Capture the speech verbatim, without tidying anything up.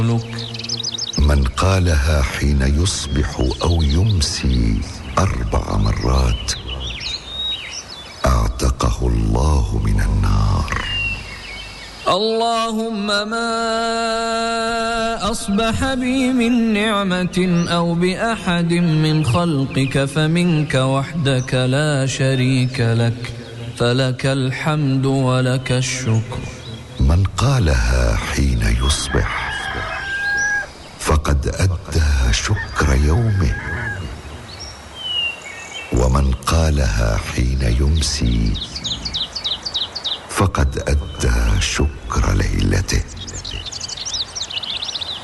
من قالها حين يصبح أو يمسي أربع مرات أعتقه الله من النار. اللهم ما أصبح بي من نعمة أو بأحد من خلقك فمنك وحدك لا شريك لك، فلك الحمد ولك الشكر. من قالها حين يصبح فقد أدى شكر يومه، ومن قالها حين يمسي فقد أدى شكر ليلته.